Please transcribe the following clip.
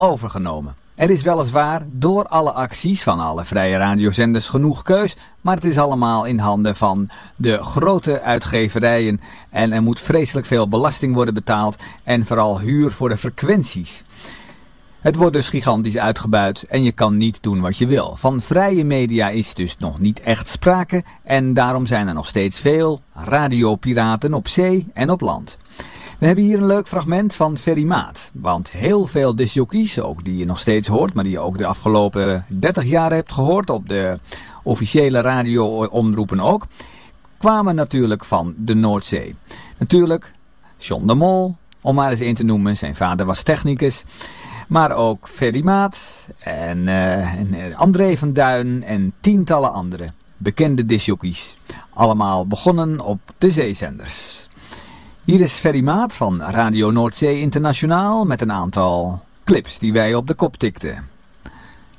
overgenomen. Er is weliswaar door alle acties van alle vrije radiozenders genoeg keus, maar het is allemaal in handen van de grote uitgeverijen en er moet vreselijk veel belasting worden betaald en vooral huur voor de frequenties. Het wordt dus gigantisch uitgebuit en je kan niet doen wat je wil. Van vrije media is dus nog niet echt sprake en daarom zijn er nog steeds veel radiopiraten op zee en op land. We hebben hier een leuk fragment van Ferry Maat. Want heel veel discjockeys, ook die je nog steeds hoort, maar die je ook de afgelopen 30 jaar hebt gehoord op de officiële radio-omroepen ook, kwamen natuurlijk van de Noordzee. Natuurlijk John de Mol, om maar eens één te noemen, zijn vader was technicus. Maar ook Ferry Maat en André van Duin en tientallen andere bekende discjockeys. Allemaal begonnen op de zeezenders. Hier is Ferry Maat van Radio Noordzee Internationaal met een aantal clips die wij op de kop tikten.